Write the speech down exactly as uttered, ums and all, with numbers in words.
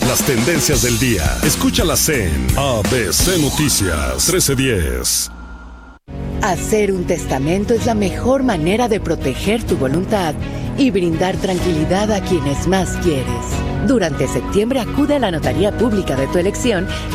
Las tendencias del día. Escúchalas en A B C Noticias trece diez. Hacer un testamento es la mejor manera de proteger tu voluntad y brindar tranquilidad a quienes más quieres. Durante septiembre acude a la notaría pública de tu elección